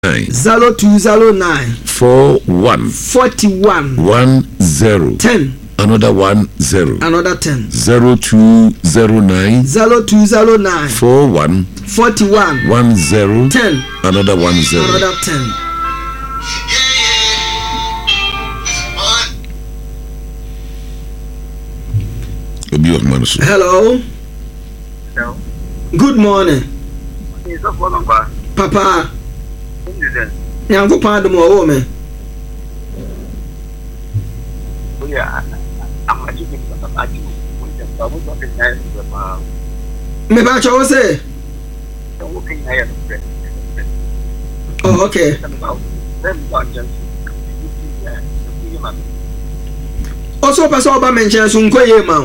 0209 41 41 10 10 another 10 another 10 0209 41 10 10 another 10 another 10. Hello. Hello. Good morning. Papa. Nyango pa dum wo me. Me ba cho say. Oh, okay. Also pass over mention so nkoye ma.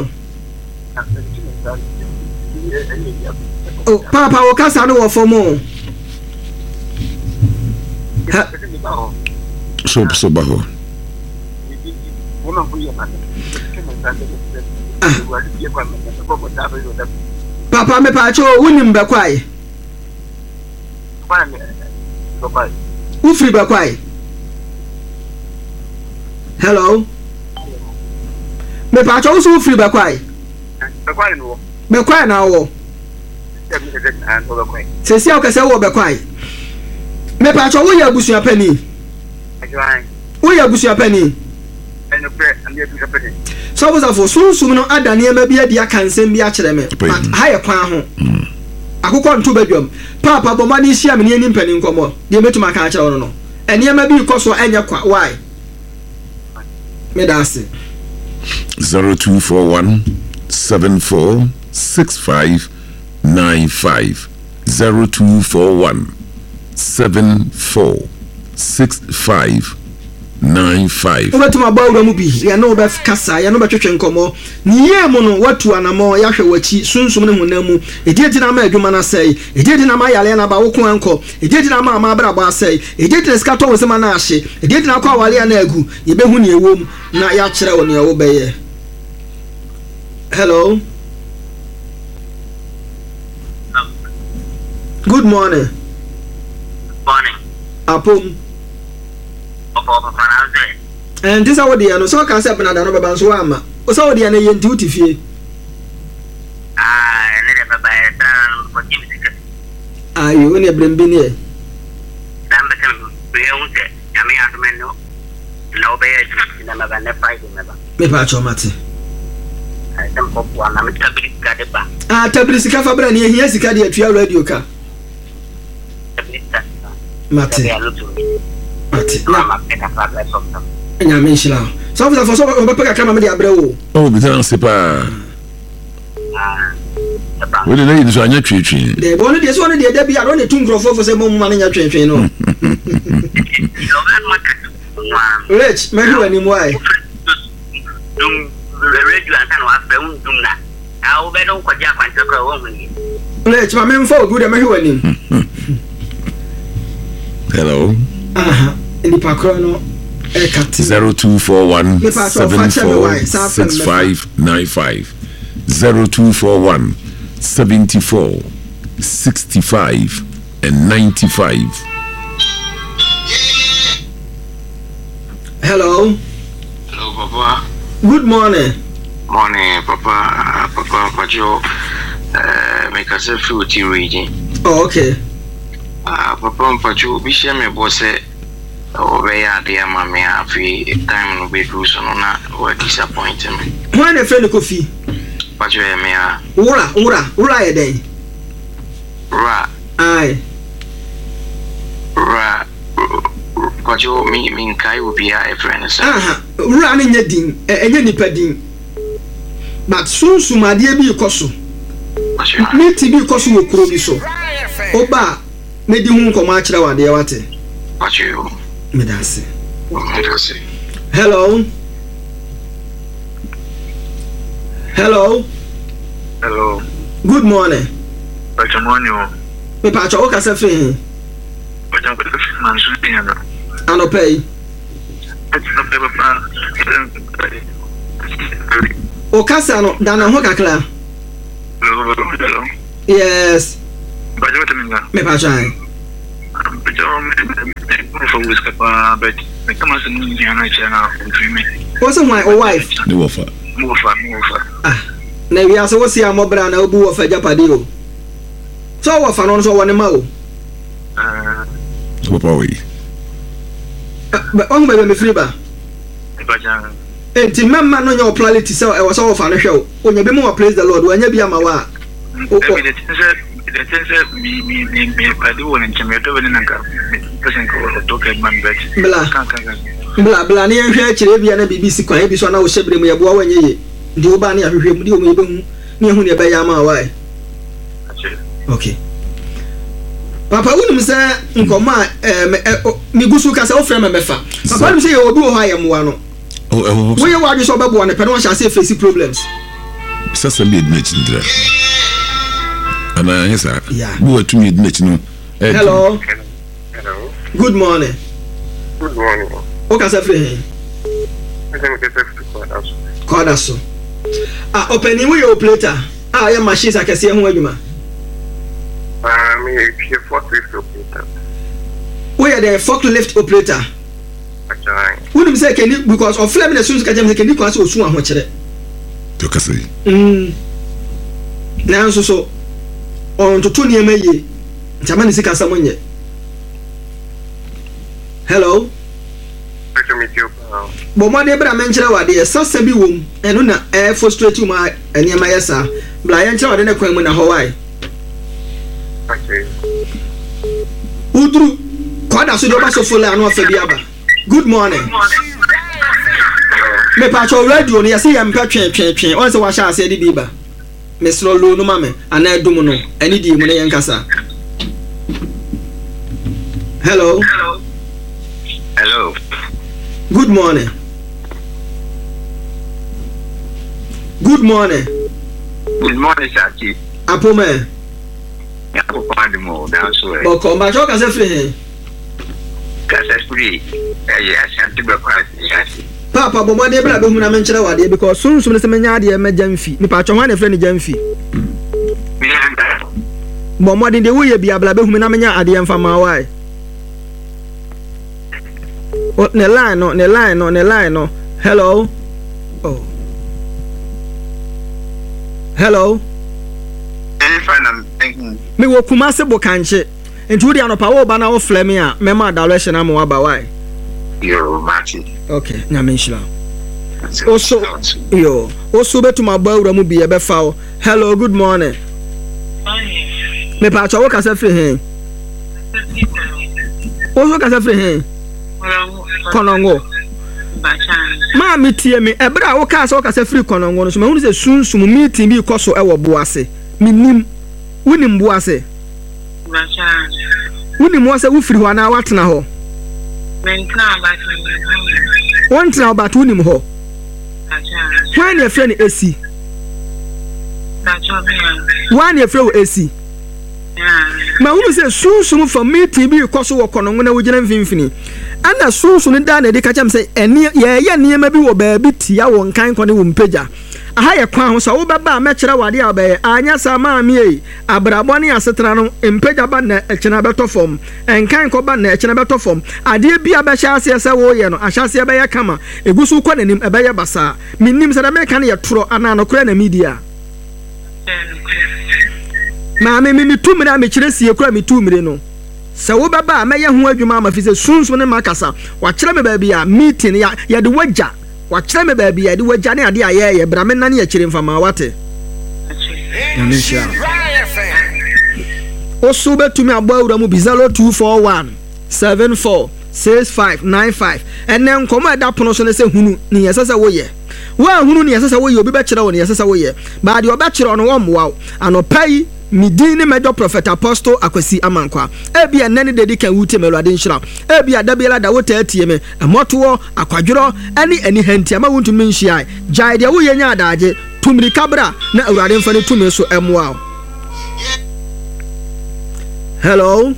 Oh, Papa, o kasa no wo fomo. So baho. Papa me pa cho wunim be kwai. Ufri be kwai. Hello. Me pa cho so ufri be kwai. Be kwai na wo. Sesi o kase wo be kwai. Me pa cho wo ya busua pani. Wo ya busua pani. So was for so no adane ma bia dia kansem bia kire me. But haye kwan ho. Akokɔ nto badwam. Papa boma ni hia me ne ni mpani nkomo. De metuma ka kire wo no. Ene ma bi koso enya kwa why? Me da se. 0241 74 65 95 0241 74 65 95. Obetuma bawura mu bi ya no be kasa ya no betwetwe nkomo ni ye mu no watu anamo ya hwe wachi sunsum ne hunamu edieti na ma adwuma na sei edieti na ma yale na ba wo ko anko edieti na ma abra ba sei edieti na skato wo sema na ahye edieti na kwa wale na agu ye behu ne ewom na ya kire wo ne wo beye. Hello. Good morning. Morning. Apom. And this is what they are. So can say na no baba so ama. O so they are na yenti utifie. Ne baba e tan ko jimi. Ayo ne brembe ne. Dan be kan be unte. Ya me atmen no. No be e na baba ne fight me ba. Me pa cho mate. Ai tan ko kwa na me tabiri ka de ba. Tabiri sika fa bra ne ehia sika de atua radio ka. Mate. Mate. Mama peka fa bla somtam. Enya menshila. So for so o peka kama me de abre wo. Oh, bi tan se pa. We dey need so anya twetwe. De bo no de so no de da bia ro ne tu nkrofo fo se mo ma nya twetwe no. Rich, me hu ani mo ai. Dum radio antan wa fe dum na. A wo be do ko ja kwante ko wo hu ni. Rich, ma me mfa ogu de me hu ani. Hello. Any pakro 0241 74 65 95 0241 74 65 and 95. Hello. Hello, Papa. Good morning. Morning, Papa. Papa, Pajo. Make us a few tea reading. Oh, okay. Papa, Pajo, be shame me boss. Obey dear mammy, free time no be do so na or disappointment. When a friend coffee. Pajo, mea. Ura a day. Ra. Aye. Ra. Pajo, me kai will be a friend. Running your ding, any padding. But soon, my dear be cosso. Need to be cosso will grow so. Oba, made you come much our dear water. Pajo. Medasi. Hello. Hello. Hello. Good morning. Good morning. Me pacho o kasa fe. Pacho ko mansu piano. Ano pay. O kasa no dana ho kakra. Hello. Yes. Pacho teminga. Me pacho ai. What's my wife? No offer. Ah, na we are so see a mobra na obu of a japadio. So what fan on so one ma o? Papa we. But on by me free ba. Enti memma no your planeti so e was all fan hwe. Onya be mo praise the Lord. Onya bi ama wa. Me padi won ncheme do bene nanka. Person ko to ke man bet. Bla ne nhwe akire bia na BBC kwan e bi so na wo hyebre mu ye bo wanye ye. Ndi wo ba na ahwehwe mu di o mu be hu. Ne hu ne be ya ma wa. Okay. Papa wonu se nkoma mi gusu ka se o frema mefa. Papa wonu se ye obi wo ha ye mo wa no. We ye wa dwe so bebo ne pe no sha se face problems. Sasa me admit ndra. Ana yesa. Yeah. Wo to me admit no. Hello. Hello. Good morning. Good morning. Okay, sir. Free. Call us so. Ah, opening we operator. Ah, your machines I can see who you are. Me a forklift operator. We are the forklift operator. Wouldn't say can you because of Fleming as soon as can you pass or soon watch it. To say. Now so on to Tony May. Jamani sika someone yet. Hello. But my neighbor mentioned what they are so sebi womb and una air frustrate you my and your mayasa. Blind child in a queen in Hawaii. Udru Quada Sudoba so full and off the Good morning. Me patrol radio near see I'm patching. Also, what shall I say the Biba? Miss Lolo no mamma, and I do no any demon and casa. Hello. Hello. Good morning. Good morning. Good morning, Saki. Apome. I will find them all down so. But come back, I say free. Free. Yes, I have to be quiet. Yes. Papa, but what they bring up when I mention what they because soon some seminary and Jamfi. Me patch one friend Jamfi. But more than the way be a blabber whom I mean at the end from my wife. Oh, ne line, no. Hello. Oh. Hello. Me wo Kumase Bokanche. Into the Anopawo Bana of Flemia, Mema direction I'm why. Yo, Martin. Okay, Namenshla. Also, yo, also bet to my boy Ramubi a befoul. Hello, good morning. Me patch walk as a free hand. Also, as a free hand. Konongo. Mammy tia me, a bra o cast or as a free Konongo. So, my soon some meeting be cost so ever boase. Minim Winnim boase. Winnim was a woofy 1 hour now. One now about Winnim ho. When your friend AC. One your friend AC. My woman says soon for me to be a cost of Konongo with Infinity. And as soon done they catch him say, and near maybe will be a bit ya one kind of pager. A higher crown so baba metra wadi abe anya sama mi abraboni asetrano empeja ba na echina beto form enkan ko ba na echina beto form ade bia be hyase se wo ye no ahyase be ye kama egusu kwa nanim ebe ye basa minnim se da me kan ye toro ana no kura na media na me tu mira me kire sie kura me tu mire no se wo baba me ye ho adwuma ma fi se sunsun ne makasa wa kire me ba bia meeting ya de wagya Watch me baby, I do a Johnny idea, yeah, Braman, you're chilling from my water. Also, bet to me about Ramubizalo 241 74 6595 and then come at that pronounce and say, who near us away. Well, who near us away, you'll be better on yes away. But your bachelor on one wow, and no pay. Midini medo prophet apostle akwasi amankwa ebi enani dedika wuti melode nshira ebi adabela da wote atieme emoto akwadworo ani hanti ama wuntu menhia jai de wo yenya adaje tumri kabra na awurade mfa ne tumi so emwa. Hello.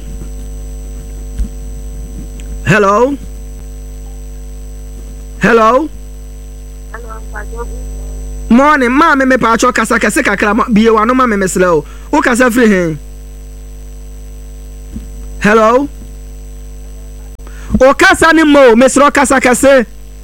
Morning, mama me pacho kasa kase kakra biye wano mama mesle o kasa free hen. Hello. o kasa ni mo mesro kasa kase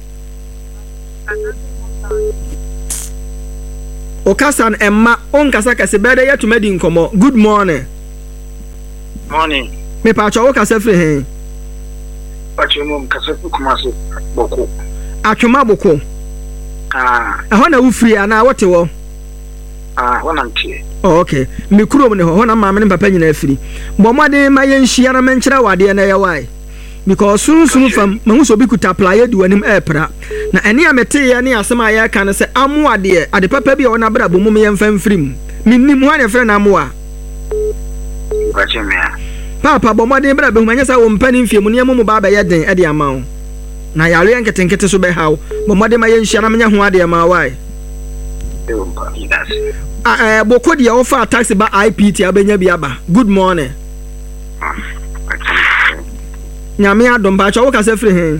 o kasa emma on kasa kase bede yetuma di nkomo. Good morning. Morning. Me pa cho o kasa free hen Pachimo kasa kumase boko. Atwoma boko. Ho na wo free ana wote wo? Wonantie. Oh, okay. Me kurom ne ho na maame ne papa nyina afiri. Bomode ma yenhia na menkyere wade na ye why? Because sunsun fam mahu so bi kuta playe di wanim epra. Na ene amete ye ne asema ye ka ne se amoade ade papa bi ona bra bomum ye mfam firim. Minnim ho ne frɛ na amoa. Pachimia. Papa bomode bra be humanya sa wo mpani mfiem ne mu ba ba ye den ade ama wo. Na yare nketenkete so be hawo. Bomode ma yenhia na menya ho ade ma why? Boko dia ofa taxi ba IPT abenya bi aba. Good morning. Nyame adom ba chawo kase free hen.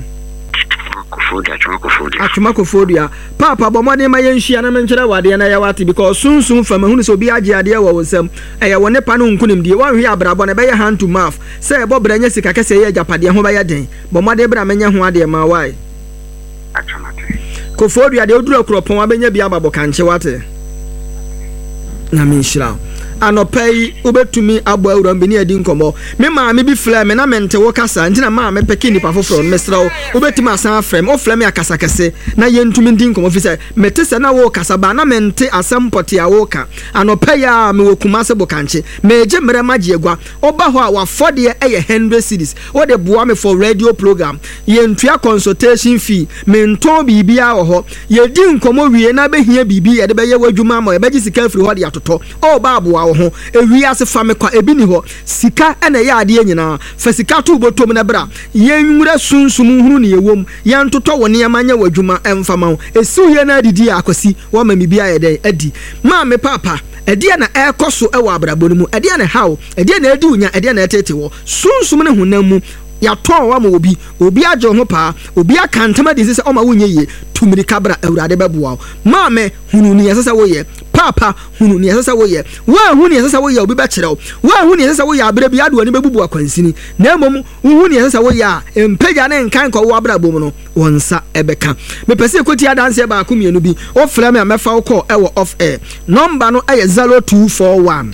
Atuma kofodia. Papa bomode ma yenhia na menkyere wade na yawate because sunsun fama hunu so bi age ade wo wonsam. Eye wo ne pa no nkunim die wan hwe abrabo ne be ye hand to mouth. Say e bobranya sika kase ye japade ho ba ye den. Bomode bra menya ho ade ma why? Kofodia de oduro kropon abenya bi aba bokanche wate. Na minshira anopai ubetumi abo awuram bi ne adi nkomo me ma me bi fla me na mente wo kasa ntina ma me peki nipa foforo no mesrawo ubetumi asan frem o fla me akasa kese na yentumi ndi nkomo fi se metese na wo kasa ba na mente asempoti a wo ka anopai a me wo kuma se bokanche meje mere magiegwa oba ho a wafode eye 100 cedis wo de boa me for radio program yentua consultation fee mento bibia wo ho yedi nkomo wie na behia bibi ye de beye wadwuma ma ye beji sika firi ho de atoto o ba boa ho ewi ase fa me kwa ebi ni ho sika ene ya ade nyina fa sika to botom na bra yenwura sunsum hunu ne yewom yantoto wo ne yamanya wadwuma emfama ho esiu ye na adidi akosi wo ma mi bia ye den adi ma me papa edia na ekoso ewo abrabonu mu edia na hawo edia na edi unya edia na etete wo sunsum ne hunamu ya ton wa ma obi ajo ho pa obi akantama de se o ma wonye ye tumiri kabra awurade beboa ma me hunu ni yesesa wo ye papa hunu ni yesesa wo ye wa hunu ni yesesa wo ye obi be kyerɛw wa hunu ni yesesa wo ye abere bi ado ani bebubu akwansini na mmom hunu ni yesesa wo ye a empeja ne nkan ko wo abra bom no wonsa ebeka me pese koti adanse ba akumienu bi o frɛ me amefa wo call ewo off air number no eye 0241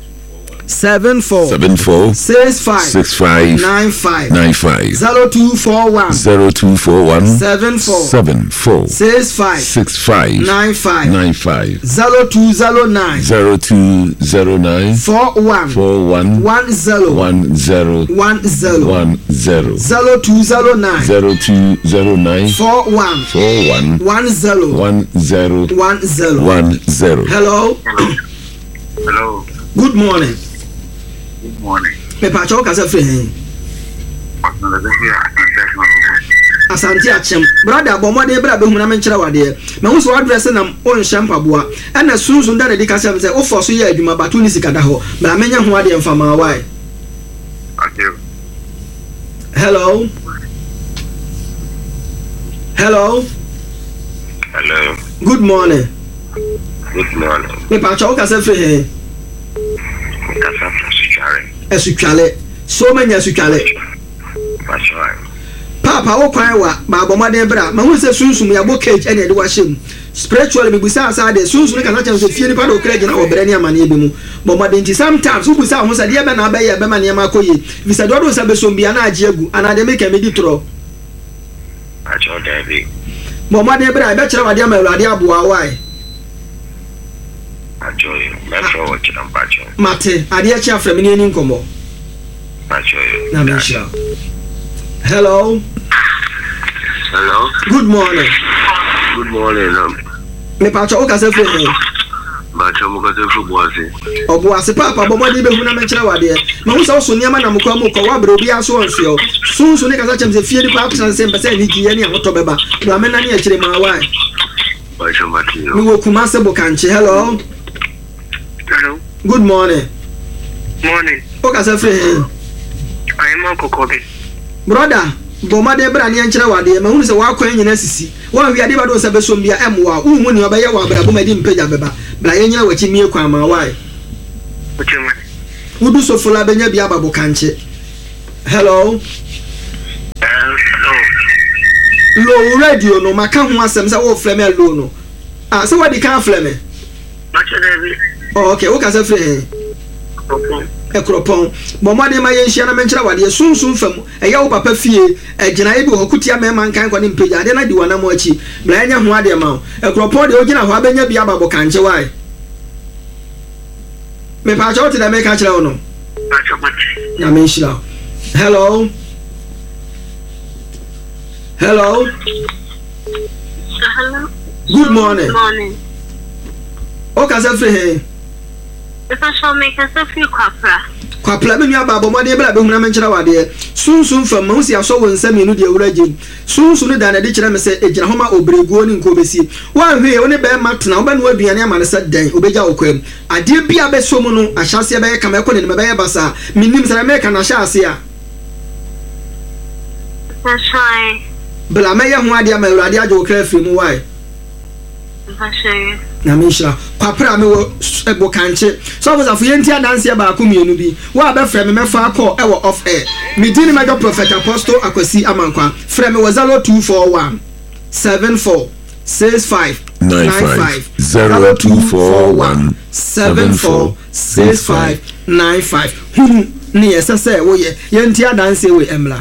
74 65 95 0241 74 65 95 0209 41 10 0209 41 10 Hello. Good morning. Good morning. Me pa cho kasa free hen. Asante achem. Brother bomode bra be hu na menkyere wade. Me hu so address na on shampaboa. Na sunsun da de kasa me say o for so ye adwuma batu ni sika da ho. Bra menya hu ade mfama why? Okay. Hello. Hello. Good morning. Good morning. Me pa cho kasa free hen. Esutwale so many esutwale papa wo kwan wa ba bomade bra ma hu se sunsun ya bo cage ene de wa shem spiritually be busa asa de sunsun ka na chan so fie ni pa do kra gina wo brani amane bi mu bomade nti sometimes wo busa hu se de be na ba ye be ma ne ma koye visa do se be so bia na age agu ana de make me di tro acho David bomade bra be kira wade ma awurade aboa why Ajoy, metro watch and patch. Mate, adia chia from me ni nkomo. Ajoy. Na me sha. Hello. Hello. Good morning. Good morning. Me pa cho o ka se fo me. Ba cho mo ka se fo boase. Oboase papa bomodi be hu na me kira wade. Ma hu sa so niam na mo kwa mo ko wa bro bi aso onso. Sunsu ne ka sa chem se fie di pa apsan se mbese ni gi ye ni ahoto beba. Bra me na ne akire ma why. Ba cho matio. Mi wo kuma se bokanche. Hello. Hello. Good morning. Morning. O ka se free. I am Uncle Kobe. Brother, bomade bra ne nkire wade. Ma hu se wa kwan nyina sisi. Wa wi ade ba do se be so mbia emwa. Hu ni oba ye wa bra bomadi mpagya beba. Bra ye nyina wachi mie kwan ma why. Ochema. Udu so fula benya bia babo kanche. Hello. low radio no maka ho asem say wo frɛ me low no so what the can frɛ me okay wo ka say frɛ ekropon momade ma yenhia na menkyera wade sunsun fam eya wo papa fie egina ebi wo kutia me man kan kwani mpagya ade na di wana mo achi bla nya ho ade ma ekropon de ogina ho abenya bia babo kanche wai me pa cha wote da me ka kyera wo no na menhyira hello good morning o ka say frɛ if I shall make a few kwapla me nua babo mo de bla be huna menkyera wade sunsun fam ma husi aso wo nsam enu de ewuragye sunsun no da na de kyerɛ me sɛ egyina homa obreguo ni nko besi wa hwe wo ne be matena wo ba no aduane ama ne sɛ dan obegya okwam ade bia be so mu no ahyase be kama ekɔ ne me be basa minim sɛ me ka na hyase a Bashai bla me ye ho ade ama ewurade agye okra afiri mu wai Bashai na menhyira kwapra me wo ebo kanche so was afo yenti adanse ba akomienu bi wa be frɛ me mefa akɔ ɛwɔ off air me dini major prophet apostle akwasi amankwa frɛ me wo 0241 74 65 95 0241 74 65 95 ni yesese wo ye yenti adanse we emla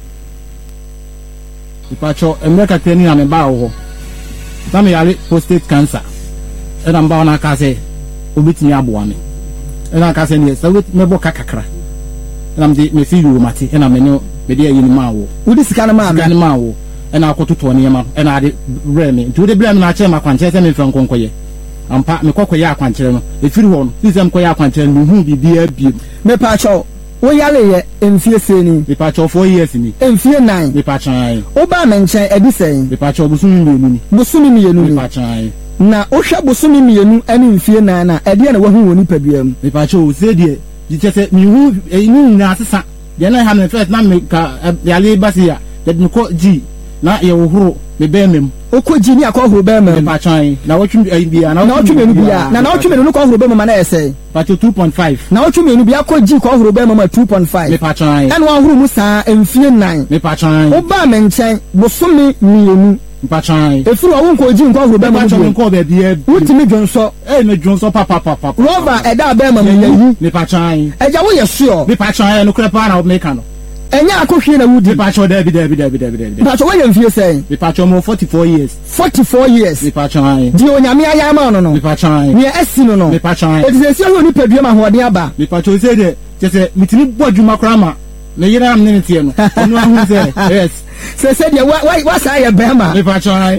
ipacho emreka teni na me ba wo na me yare prostate cancer ena mba ona ka se obitini aboa me ena ka se ne se mebo kakakra ena mde me fi yu mate ena me no me de ayi ni ma wo udi sika na ma wo ena akototo ne ma ena ade bre me nti ode bre me na che ma kwanche se me mfa nkonkoye ampa me kokoye akwanche no e firi ho no sisem koye akwanche no hu bibia biem me pa cho wo yale ye emfie seni me pa cho 4 years ni emfie 9 me pa chan wo ba me nchen edi sen me pa cho busumi mienu ni me pa chan na ohwa busumi mienu ani mfie 9 na ede na wahu woni padua mu me pa cho se de jitese mi hu ni na asesa de na ha me first na me ka yale basia de me ko ji na ye wo horo me be mem okoji ni akɔhoro bɛ ma pa chan na wotwe bia na wotwe menu bia na wotwe menu no kɔhoro bɛ ma na ɛsɛ pa 2.5 na wotwe menu bia kɔji kɔhoro bɛ ma 2.5 me pa chan ɛna wahoro mu saa emfie 9 me pa chan wo ba me nkyɛn bosome mienu pa chan efiri wo nkoji nkɔhoro bɛ ma me ko bɛ bia wutimi dwonso me dwonso papa rover ɛda bɛ ma yayi me pa chan ɛja wo yɛ sure me pa chan no kra pa na me ka no enya akohwie na wudi me pa chan da bi pa chan wo yɛ mfie sɛ me pa chan mo 44 years me pa chan di onyame aya ma no me pa chan ne asi no me pa chan etise ho ni padua ma hoɔden aba me pa chan se de se mitini bo adwuma kra ma na yira am ne tie no ono ahu se yes se de wa sa yɛ bɛma me pa chan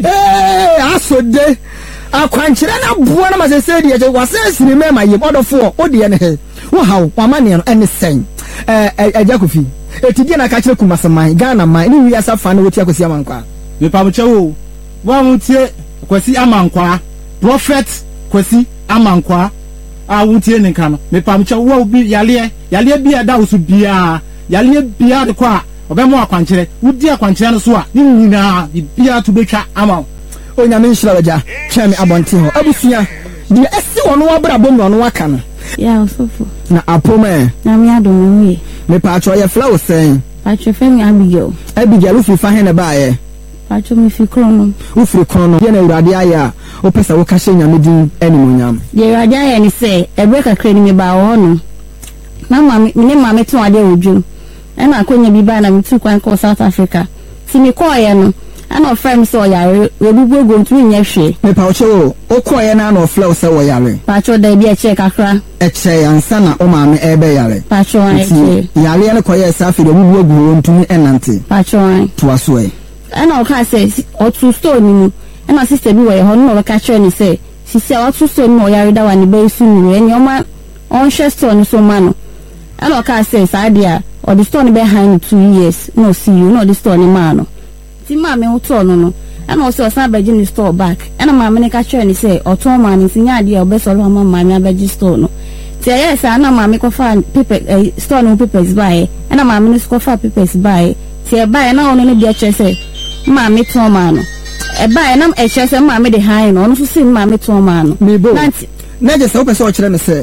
asode akwankyerɛ na boa na ma se de je wa se sini me ma yɛ bodofo o de ne he wo hawo wa ma ne no ɛne sɛn Jakofi etidi na ka kyerɛ kumasaman Ghana man ni wi asa fa na woti akosi amankwa me pa bche wo wa mutie kwasi amankwa prophet kwasi amankwa a wutie ne nka no me pa bche wo bi yale bia da usu bia yale bia de kwa obemo akwankyerɛ wudi akwankyerɛ no so a ni nyina bia to betwa ama onyame nhyira waja twame abonte ho abusua de esi wono wabra bom no waka no ya ofofo na apome na me adom wi me pa atwa ye flow sen patro femi Abigail ufi fa he na ba ye patro me fi krono ufiri krono ye na urade aya o pesa wo ka hye nyame din animonyam ye urade aya ni se ebe kakra ni me ba wo no na mama to ade odwum na akonya bi ba na me tu kwan ko South Africa ti me ko ye no ana ofrem so yare obubu go ntumi nya hwe me pa ocho o ko ye na na ofle so yare patro da bi eche kakra eche ansa na o maame ebe yare patro eche yare ne ko ye sa fi obubu go ntumi enante patro to aso e ana o ka se o tu store ni ana sister bi wo ye ho no o ka kire ni se sisi o tu store ni o yare da wa ni be su ni eni o ma on share store ni so ma no ana o ka se sa dia o the store ni behind 2 years no see you no the store ni ma no ti ma me hoto no ana o se o sa beji ni store back ana ma me ne ka kire ni se o to ma ni sinya dia o be so lo ma me abeji store no ti yes ana ma me ko fa paper store no papers buy ana ma me ne ko fa papers buy ti e buy na ono ne dia kire se ma me to ma no e buy na e kire se ma me de high no ono so si ma me to ma no na je se o pese o kire me se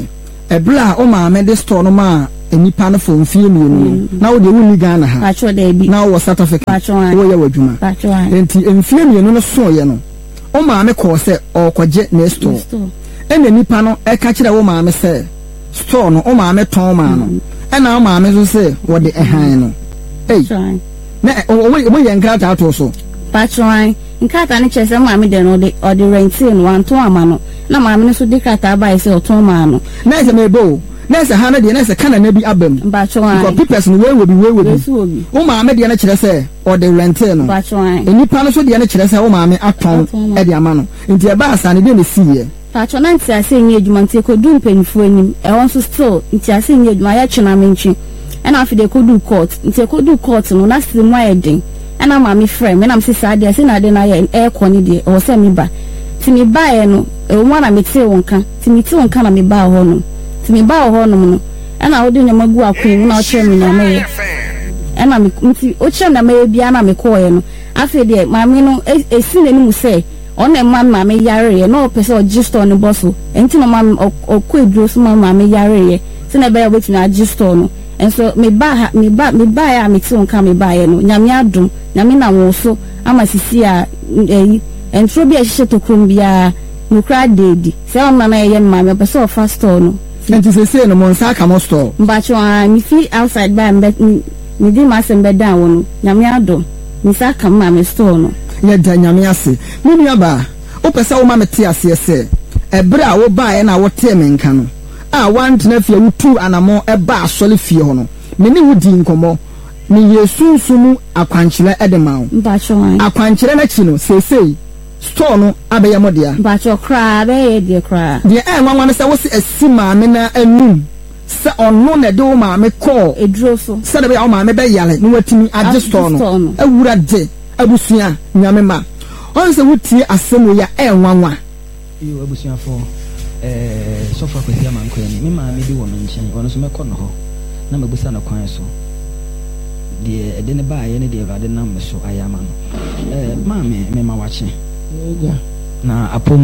ebla o maame de store no ma enipa no fo mfie mienu na wo de wuni Ghana ha na wo South Africa wo ye wadwuma enti mfie mienu no so ye no o maame ko se okogye na store ene nipa no e ka kire wo maame se store no o maame ton ma no ena o maame so se wo de ehan no na wo ye nkrata ato so patron nkata ne chese maame de no de o de rentin wanto ama no na maame no so de krata ba ise oton ma no na ise mebo na ise ha na de na ise kana na bi abam patron ko papers no we bi wo maame de na kire se o de rentin no patron enipa no so de na kire se wo maame aton e de ama no nti e ba asane de na siye patron na nti ase nyi adwuma nti ko du mpanifo anim e won so still nti ase nyi adwuma ya chena menchi ena afide ko du court nti ko du court no na simu ayedin ena maame frame me na mse saade ase na de na ye e ko ni de o se mi ba ti mi ba ye no e wo na me te wonka ti mi te wonka na me ba ho no ti mi ba ho no no ena wo de nyama gu akwen na o kire me na me ena me nti o kire na me bia na me ko ye no afide maame no esi na ni mu se ona mama me yare ye no pese o gisto no bosso enti no mama o ko eduro so mama me yare ye se na be ya wetu na gisto no enso me ba ya me ti onka me ba ye no nyame adom nyame na wo so ama sisi a entro bi a hye to krom bia no kra dedi se on na ye mama pese o fast store no enti se no mon sa ka mo store mba cho mi fi outside by me di ma se mbe dan wo no nyame adom mi sa ka mama store no ye da nyame ase munu aba o pese wo ma mete ase ese ebra wo ba e na wo te me nka no a want na fie wutu anamo e ba asole fie ho no me ne wudi nkomo ni yesunsumu akwankyere edema mba cho wan akwankyere na chi no sesei store no abeya modea mba cho kra be ye de kra de nwanwan se wo se asima me na anum se ono na de wo ma me call eduro so se de be wo ma me be yale no watimi age store no awura de abusua nyame ma onse wutie asemu ya enwanwa yo abusua fo sofa kwesi amanko ni me ma me di wo menchen wono so mekọ no ho na mabusa na kwan so de ede ne ba ye ne de Awurade nam so ayama no ma me ma wache na apoma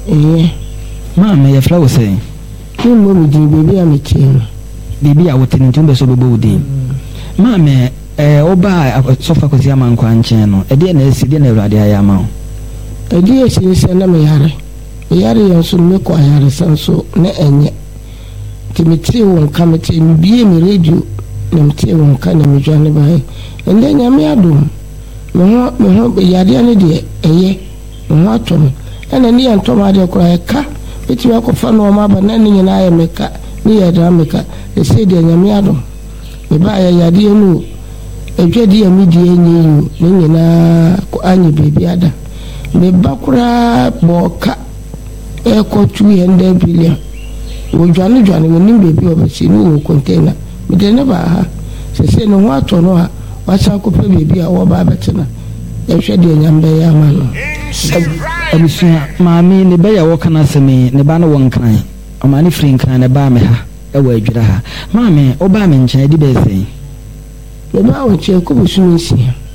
ma me ye flawo sei mo mi di bebi a me chen bebi a wote ni tumbe so bebo udin ma me oba sofa kwesi amanko anchen no ede na esi de na Awurade ayama o ede esi se na me yare yanso me ko yare sanso na enye timiti won kamete mi bie mi radio na mti won ka na mi jwane bae ende nyame adom me ho yare ne de eye me ho atom ena ni antom ade ko eka eti wa ko fa no ma ba na ni nyina ya meka ni ya da meka e se de nyame adom me ba ya yade no edwadi ya mi die nyi ni nyina ko anyi bebi ada me bakura boka eko 200 billion wo jwane woni bebi obasi ni wo container me de ne ba ha se no ho ato no ha wa sa ko pe bebi a wo ba betena e hwe de nyambe ya ma no abusua maami ne be ya wo kana semi ne ba no won kan amani free kan ne ba me ha e wa adwira ha maami o ba me nchen di be sei me ba wo che ko busunsi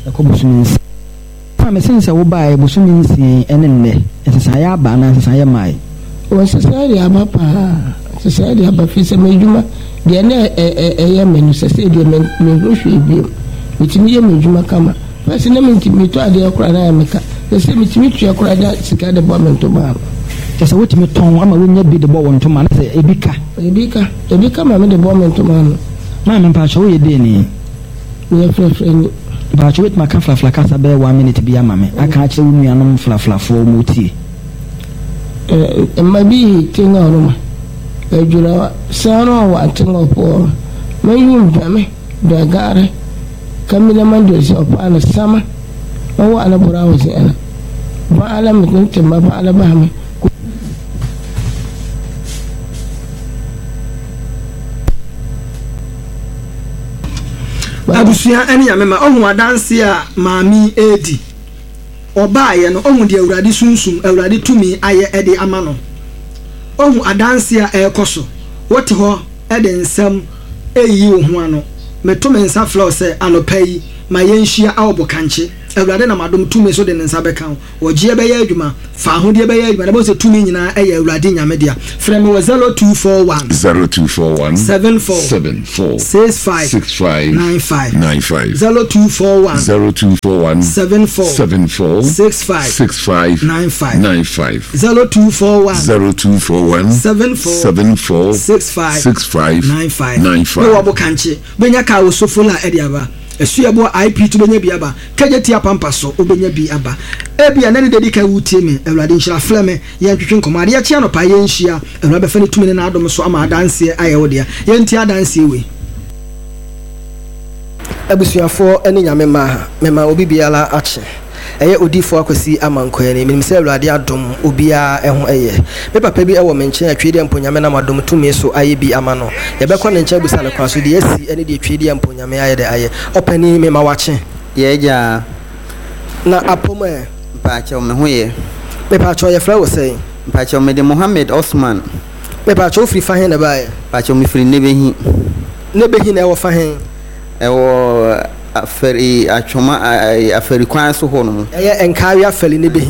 me sense wo ba e busumi nsi ene nne ensesa ya ba na ensesa ya mai wo sesa ya ba pa sesa ya ba fi se mejuma de na ya menu sesa de me rohwe bi mitimi ya mejuma kama pese na mitimi to ade akura na ya meka sesa mitimi tu akura da sika de bo mento ba sesa wotimi ton ama wonya bi de bo wonto ma na se ebika ma me de bo mento ma no ma me pa cho ye de ni ye frefre ni ba cho wit maka flafla kasa be 1 minute bi ama me aka ache wo nuanom flafla fo mo tie ma bi tinga oruma ejura sano wa tinga po mayum dame da gare kamina mando si opana sama wa ana burawo si ana ba ala mutin timba ba ala ba me abusua ene ya mema ohun adanse a maami edi obaaye no ohun de Awurade sunsum Awurade tumi aye ede ama no ohun adanse a ekoso wote ho ede nsam eyi ohun ano meto mensa flow se anopai ma yenhia awbo kanche awurade na madom tumi so de nsa beka wo je be ya adwuma fa ho de be ya adwuma na bo se tumi nyina e ya awurade nyame dia frɛ me 0241 74 65 95 0241 74 65 95 0241 74 65 95 no wabo kanche benya ka wo sofola ediaba esuabo IP to benya biaba kageti apampa so obenya bi aba ebia na ne dedika wutie me awurade nhyira fleme ye twetwe nkomade ya chia no pa ye nhia awurade befa ne tumi ne na adom so ama adanse ayewo dia ye ntia adanse we abusuafo ene nyame mema obi biala ache eye odifo akwasi amankoyane menim se awurade adom obia eho eye me papa bi ewo menche atwede emponyame na madom tumi so aye bi amano ye bekọ ne nche busa ne kwaso de esi ene de atwede emponyame aye de aye opani me ma wache ye ja na apoma pacho me ho ye me pacho ye fra wo sei pacho me de Mohammed Osman me pacho free fahen na bae pacho me free nebehi na ewo fahen ewo aferi atwoma aferi kwan so ho no eye enkawe aferi nebehi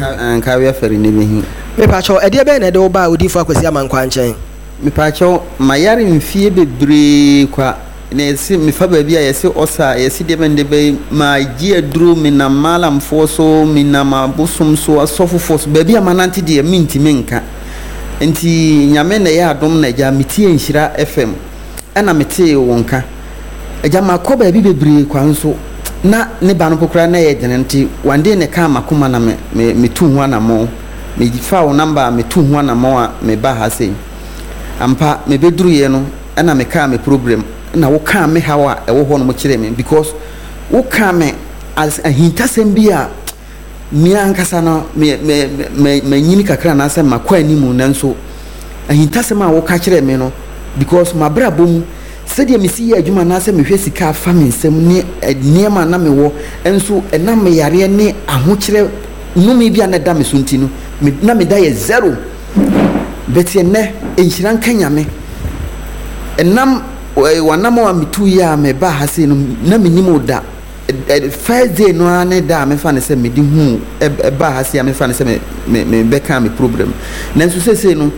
me pacho ede be na de wo ba odifo akwasi amankwa nchen me pacho mayare mfie bebre kwa na esi me fa ba bia yesi osa yesi de bende be ma gi aduro me na malam foso me na mabusum so asofofo so ba bia manante de minti menka enti nyame na ya adom na ja metie nhira FM ana metie wonka eja makoba bi bebre kwan so na ne ba no pokra na ye denenti wande ne ka makoma na me tu ho na mo me fa wo number me tu ho na mo a me ba ha sei ampa me beduru ye no ana me ka me problem na wo ka me hawa e wo ho no mo kire me because wo ka me as a hintasem bia mi ankasa no me nyini kakra na asem makwa animu nanso a hintasem a wo ka kire me no because mabra bom sadia mesi ya adwuma na asem hwe sika fa me nsem ne niema na me wo enso na me yare ne ahokire numi bia na da me sunti no na me da ye zero betie ne enhiran kanyame enam wanam wa mitu ya me ba ha se no na me nimo da first day no ane da me fa ne se me di hu ba ha se me fa ne se me beka me problem nanso se no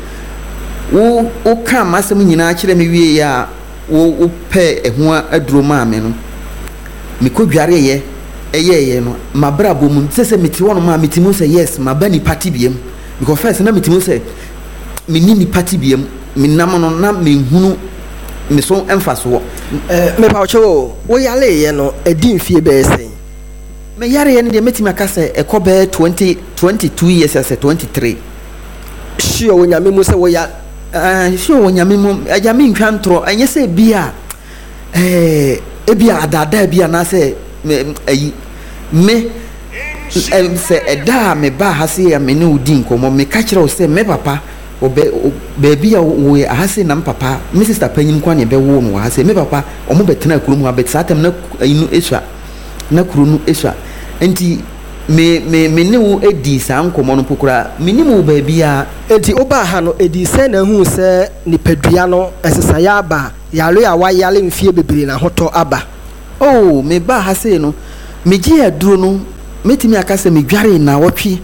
wo ka masem nyina kire me wie ya wo pe eho aduro ma me no me ko dware ye eye no mabra bom se meti wono ma metimu se yes mabani party biem because first na metimu se me ni party biem me nam no na me hunu me so emfaso me pa ocho wo yale ye no edin fie be sen me yare ye ne de metimi aka se ekobe 22 years as 23 sure wo nyame mu se wo ya sure wo nyame mu ajame ntwa ntro enye se bia ebia adada bia na se me se eda me ba ha se ya me ne udin komo me ka kire o se me papa baby ya wo ahase na papa me sister panyin kwa ne be wo no ahase me papa omo betena kuru mu abet satem na inu esua na kuru nu esua enti me ne wo edi sa nkomo no pokura minimu baby ya enti oba ha no edi se na hu se nipadua no esesa ya aba yalo ya wa yale mfie bebre na hoto aba oh me ba hase no me gi aduro no metimi akase me dware na wotwe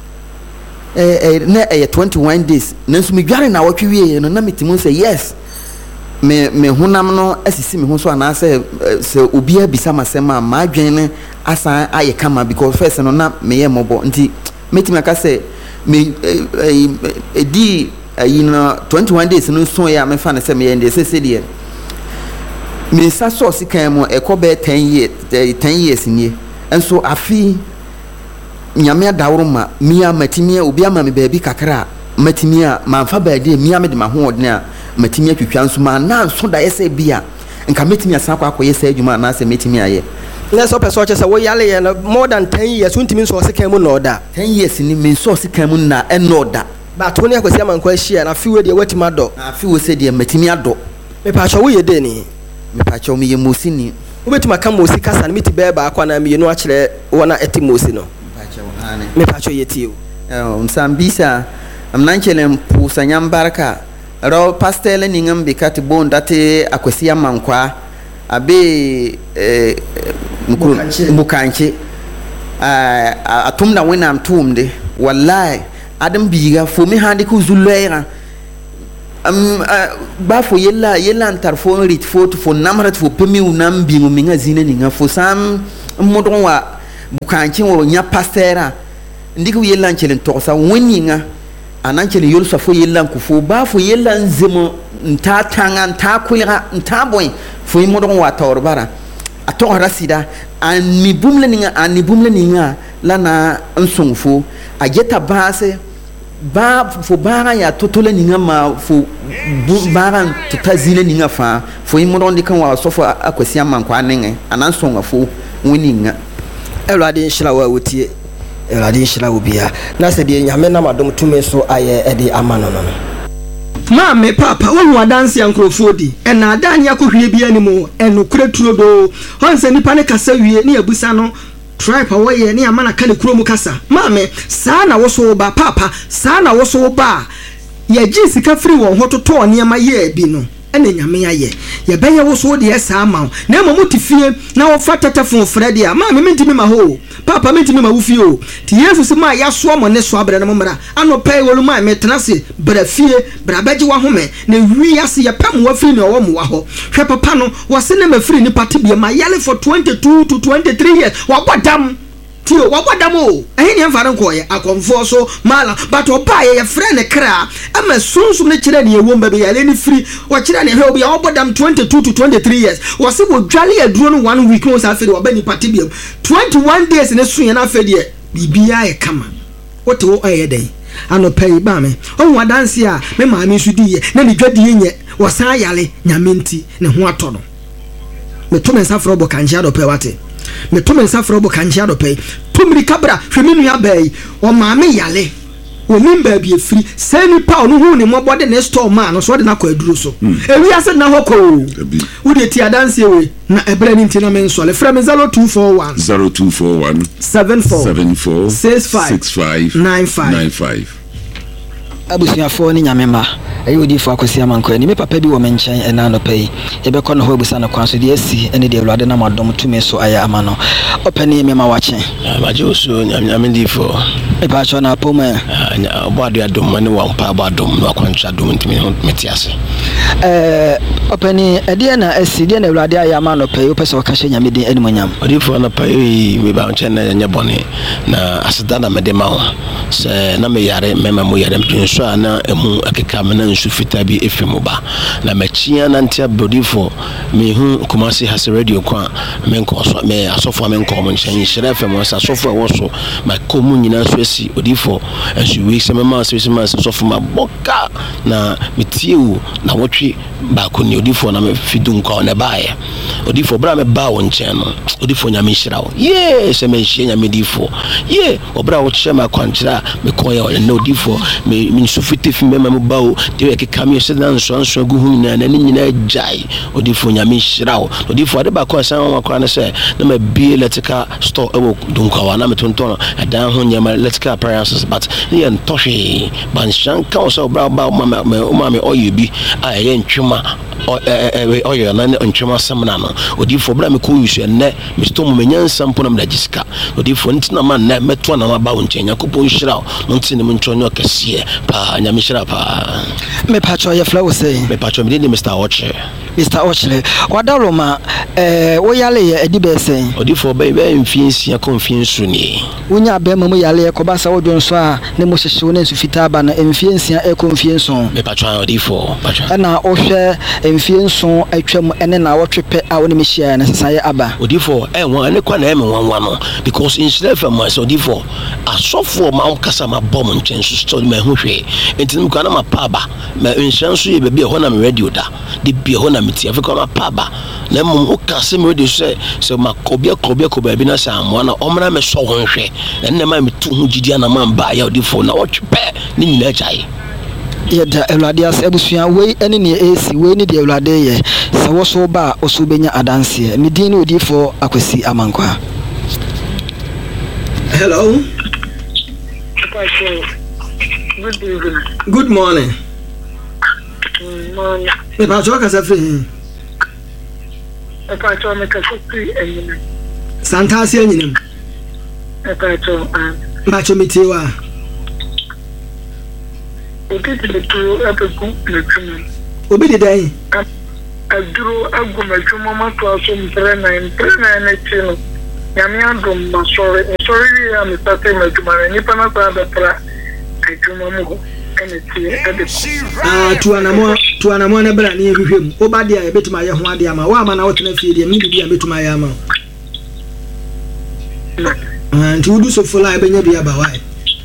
na 21 days nanso me dware na wotwe wie no na metimi say yes me honam no asisi me ho so ana se obi abisa masema ma adwen ne asa aye kama because first no na me ye mobo nti metimi akase me edi no 21 days no so ya me fa na se me ye ndese se de me sa so sikan mo ekobe 10 years nie enso afi nyame adawro ma mia matimi obi ama me baabi kakra matimi a manfa baade mia me de ma ho odne a matimi atwitwa nso ma na so da yese bia nka matimi asan kwa akoye sa adwuma na se matimi aye na so person che se wo yale ye no more than 10 years untimi nso sikan mu na oda 10 years ni me nso sikan mu na enoda ba to ne akwasi amankwa hia na fi we de watima do na fi we se de matimi ado me pa cho wo ye de ni me pa cho me ye mosini ubetima ka mosi kasa na miti beba akwa na me no akire wona eti mosi no me pa cho ye ti o msambisa amnanchele mpusa nyambarka ro pastele ningam bikati bondate akwasi amankwa abe mukanche atom na wenam tom de wallahi adam biga fo mi hande ku zulera ba fo yella antarfo rit fo to fo namrat fo pemi unam bingu minga zina ninga fo sam modon wa mukanche wo nya pastera ndiku yella nchelen to sa woninga ananchelen yol sa fo yella ku fo ba fo yella nzemo nta tanga nta kulira nta boy fo modon wa tawrbara ato rasida ani bumle ninga lana nsongfo ageta base ba fo bara ya totole ninga ma fo bara tutazile ninga fa fo imodon de kan wa sofo akwasi amankwa nenge anansonga fo woninga elade nshira wa wotie elade nshira wo bia na se de nyame na madom tume so aye ede amano no Mame papa wonu adanse ankrofo di ena adan yakohwie bia ni mu eno kureturo do honse nipa ne kasa wie ne abusa no tribe awoye ne amana ka ne kuromu kasa mame saa na wo so ba papa saa na wo so ba ye gi sika firi won hototo ne ma ye bi no ene nyame aye ye beye wo so de saa ma na mo mutifie na wo fatata fon frede a mame mentimi ma ho papa mentimi ma wo fie o ti yesu se ma ya so mo ne so abere na mo mra anopai wolu ma metena se bra fie bra beje wa home na wi ase ye pam wa firi ne wo mo wa ho hwe papa no wo se ne ma firi ni pate bia ma yale for 22 to 23 years wa bodam tio wa bodam o ehni emfare nkoye akonfo so mala but oba ye frɛ ne kra ama sunsum ne kire ne ewom ba be yale ni firi wa kire ne he obi wa bodam 22 to 23 years wo se wo dwale aduro no 1 week no sa fere wa ba ni pate bia 21 days ne suye na fede bibia ye kama wote wo aye den anopai ba me onwa danse a me maami su diye na ni dwade nye wo san yale nyamenti ne ho atono me to mensa fro bo kanjia do pe wate me to mensa fro bo kanjia do pe tumri kabra hwemi nua bai o maami yale o mimba bi efiri sani pa onu hu ne mobode ne store man no so de na kwa aduro so ewi ase na hoko wo de ti adanse we na ebra ni ntina men so le fra me 0241 74 65 95 abusuafo ni nyamema ayi odi fo akosi amanko ni me papa bi wo menchen ena no pay ebe kɔ no ho ebusa no kwan so de asi ene de awlade na madom tumi so aya amano opani me ma wache abaje osu nyame di fo e ba cho na poma obo ade adom mane wa mpa abadom no akwancha dom ntimi metiase opani ede na asi de na awlade aya amano pay opese okashe nyame de ene monyam odi fo na pay we ba nchen na nya bone na aseda na mede ma ho se na me yare mema mo yare mpinso ana emu akeka mena nsu fita bi efemu ba na machia na ntia bodifo me hu Kumasi has radio kwa menko so me asofo menko mo nchen hire fm so asofo wo so ma komu nyina so asi odifo asu we se mema so se ma asofo ma boka na metiu na wotwe ba ko ni odifo na me fidu nko na baaye odifo bra me ba wo nchen no odifo nya me hira wo ye se me hia nya me difo ye obra wo hye ma kwankyira me koya wo na odifo me nsu fita fi mema mo ba wo de ke kame se na nso gu hu na ni nyina jai odifo nya me hira wo odifo ade ba ko san wa kwa na se na ma bi electrical store ewo dunkawa na metonton adan ho nya electrical appliances but ye ntohwe ban shanka o so bra ba ma me oyebi a ye ntwuma oyo na ntwuma samna no odifo bra me ko yusu ne me sto mo menyansa mpo na me dagisika odifo ntina ma na meto na ma ba wo nkyenya kopon hira no ntine mo ntwonyo kase pa nya me hira pa me pacho ye flow say me pacho me dey Mr. Oche wadaroma wo yale ye edi be sen odifo be mfiensia confiance ni wonya be mamu yale ko ba sa wodwonso a ne mo hyehye na nsufita ba na mfiensia e confiance me pacho odifo pacho na ohwe mfienso atwam ene na wotwepe a woni me hia na sesaye aba odifo won ene kwa na eme wanwa no because in slefa ma so odifo asofo ma kasa ma bom nchenso so ma hwehwe entin kwa na ma paba ma nshanso ye bebe ho na me radio da de bi ho na meti afika ma paba na mum o kase me radio se ma kobia bi na sa amwa na omra me so ho hwe enne ma metu hu gidia na ma ba ya odifo na wotwepe ni nyina chai yeda ewlade as ebusua we ene ne AC we ni de ewlade ye se wo so ba o so benya adanse me din ni odifo akwasi amankwa. Hello. Good evening. Good morning. Morning. Me pa cho ka sa free. E pa cho me ka sa free Santase anyinem. Macho mitiwa. Obi de dai. Aduro agumajuma matwaso mpre na chino. Nyame adom masore. Sorry ya misate majuma nipa na kwa bepra. Ajuma mu tuanamo na bra na ehwehwem obade a ebetuma ye ho ade ama wa ama na wotena fie de me bibia betuma ye ama nti wudu so fola ebenya bia ba wai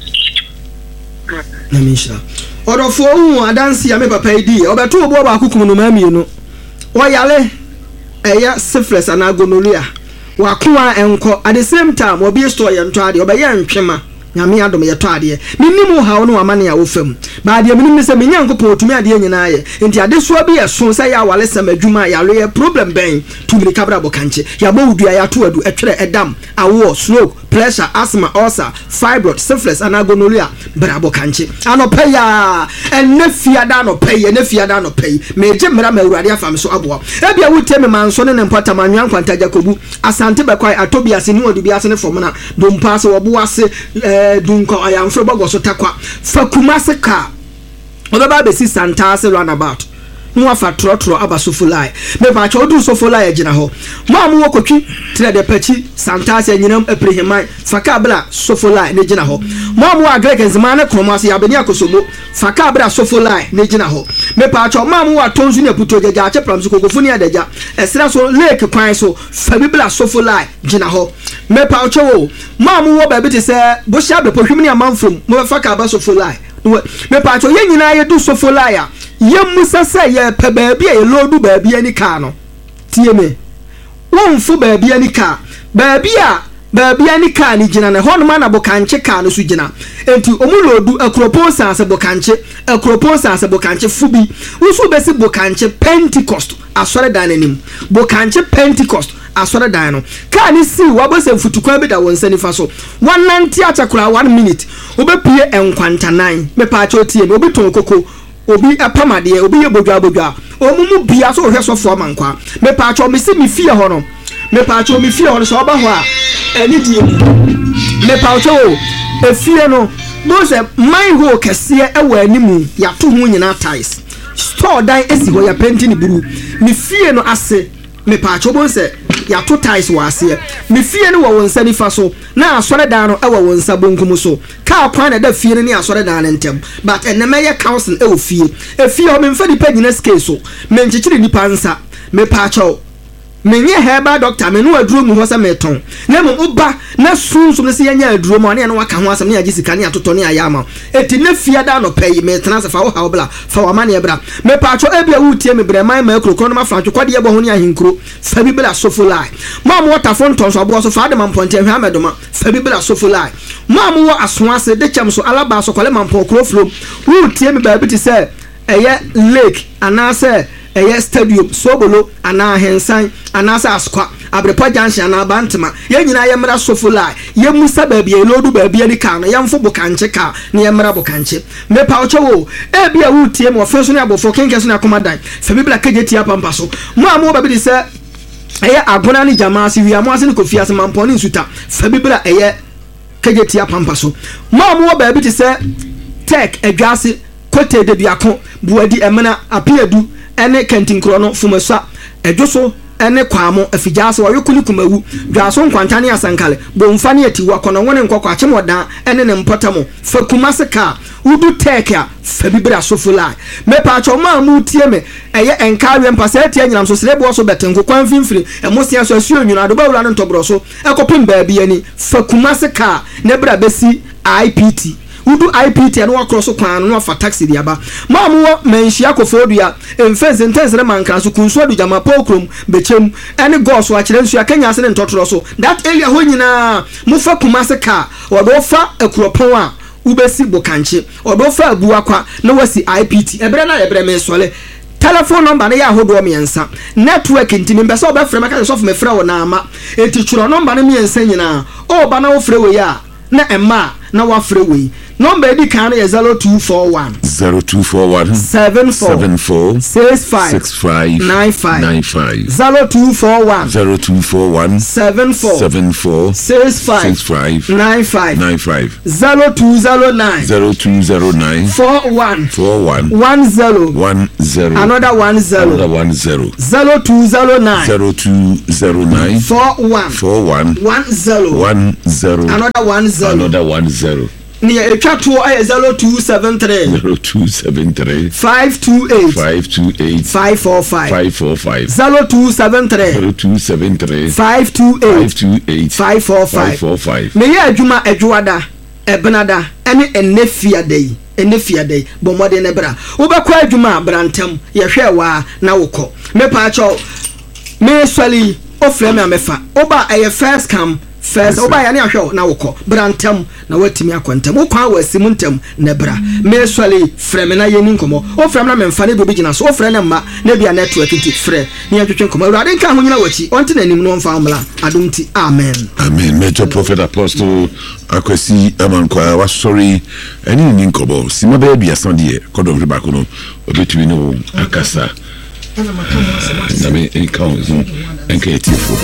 na mishra odofo hu adansi ya me papa idi obeto obo ba akukum no mami no oyale eya syphilis ana gonorrhea wakoa enko at the same time obi store ye nto ade obeye ntwema nyame adom ye to ade minnimu ha no amane ya wo fam ba de minnim se menyankopon otumi ade nyina ye enti ade so bi ye so se ya wale sam adwuma ya lo ye problem ben tumiri kabra bokanche ya bawudua ya to adu etwere edam awo stroke pressure asthma ulcer fibroid syphilis and gonorrhea bra bokanche anopa ya enefiada no pay enefiada no pay meje mra mawurade afam so aboa ebia wuteme manso ne mpata manwan kwanta jakobu asante bekwai atobiase ni odubiase ne fomna dompa se woboase dunko ayamfro bogoso takwa fakumase ka obaba be si Santase runabout no afa trotro aba sofulai me ba cha odu sofulai agina ho mamu wokotwi tire de pachi Santase anyinam aprehemai faka bla sofulai ne gina ho mamu agreke zimane kromase yabeni akosobo faka bla sofulai ne gina ho me pa cha mamu wa tonzu ne puto jaja che pramso kokofuni adaja esra so lake kwan so fa bibla sofulai gina ho me pa cha wo mamu wo ba bi te se bo sha be pohwim ne amanfrom mo faka ba sofulai me pa cha ye nyina ye du sofulai a yemusa se ye pe baabi e lodu baabi ani ka no tie me wonfu baabi ani ka baabi ani ka ni gina ne hono ma na bokanche ka no su gina enti omulodu akropon sanse bokanche fubi usu besi bokanche Pentecost asore dan anim bokanche Pentecost asore dan no ka ni si wabose futukwa bi da wonsa nifa so 190 achakura 1 minute obepie enkwantanan me pa cha otie me obi ton koko obi apamade obi ye bodwa omumu bia so hwe so fo mankwa me pa cho me si me fie ho no me pa cho me fie ho so oba ho a eni die me pa cho e fie no no se my ho kese e wa animu ya to ho nyina ties store dan esi ho ya penti ni buru me fie no ase me pa cho bon se ya to ties wa ase me fie no wo wonsa nifa so na asore dan no e wo wonsa bonkum so ka kwan na da fie ni asore dan ntem but eneme council e wo fie ho me mfa di pagina scale so me nchichiri nipa nsa me pa cho menye heba doctor me no aduro mu ho se meton na mo oba na sunsun ne se yanya aduro mo ne no waka ho asem ne agisika ne atoto ne ayama eti na fia da no pay me tena se fa wo ha obla fa wa mane ebra me pa cho ebia wutie me breman ma krokro no ma fa twode ye bo ho ne ahinkro fa bi bla sofulai ma mo water fonton so abo so fa de man ponte hwa medoma fa bi bla sofulai ma mo wo asoase de chem so alaba so kole man pon kroflo wutie me ba bi ti se eye lake anase eye stadium sobolo ana hensan ana sa askwa abrepa junction ana bantama ye nyina ye mra sofulai ye musa baabi e lodu baabi ani ka no ye mfo bokanche ka ne ye mra bokanche me pa ocho wo e bia wutie mo fenso ne abofo kenkeso ne akomadan fa bibla kageti apampa so mo amu ba bi se eye agona ni jamaa si wi amu ase ne kofi ase mamponi nsuta fa bibla eye kageti apampa so mo amu ba bi ti se tech adwase kote de biako buadi emena apiadu ene kantinkro no fumasa edwoso ene kwamo afijase wayokuni kumawu dwaso nkwantane asankale bomfa ne atiwa kono wone nkokọ achemodan ene ne mpotamo fakumase ka udu teka fabibra sofulai me pa choma mu tie me eye enkawe mpase atia nyinam so serebo so betenko kwan finfiri emosia so asuo nwuna do bawura no ntobro so ekopim baabi ani fakumase ka ne bra besi IPT udu IPT anu across kwan no fa taxi diaba mamu menhia kofodua emfense ntensere manka so kunso adu jama pokrom bechem ene gos wa kire nsu akanya ase ne ntotoro so that area ho nyina mufa kumase ka odo fa akuropon a ubesi bokanche odo fa abuwa kwa na wasi IPT ebre na ebre me sole telephone number na ya hodo miensa network ntini mbese obefre maka so me frɛ wo na ama enti churo number na miensa nyina o ba na wo frɛ we ya na emma na wa frɛ we number di kan yɛ 0241 74 65 95 0241 74 65 95 0209 41 10 another 10 0209 41 10 another 10 ni etwa to ay 0273 528 545 0273 528 545 me ya adwuma adwada ebenada ene enefiade bo mode ne bra wo bekọ adwuma brantam ye hwe wa na wokọ me pa cho me swali ofre me amefa oba eye first come first oba ya ne ahwe na wokọ brantam na watimi akontam wo kwa wasimuntam ne bra me swali frem na yeni nkomo o frem na memfa ne bi gina so o frem na ma na bia network ti frɛ ne atwetwe nkomo awurade nka ho nyina wachi onte na nim no mfa amla adumti amen major prophet apostle akwasi amankwa wa sorry ani ni nkobo sima ba bia sandie kodom hwe bako no obetumi no akasa na me enka enka etifo